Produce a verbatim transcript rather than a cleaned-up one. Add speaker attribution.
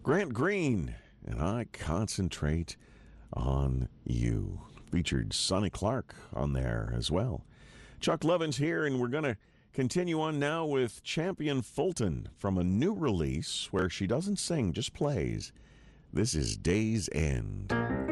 Speaker 1: Grant Green, and I Concentrate on You. Featured Sonny Clark on there as well. Chuck Levin's here, and we're going to continue on now with Champion Fulton from a new release where she doesn't sing, just plays. This is Day's End.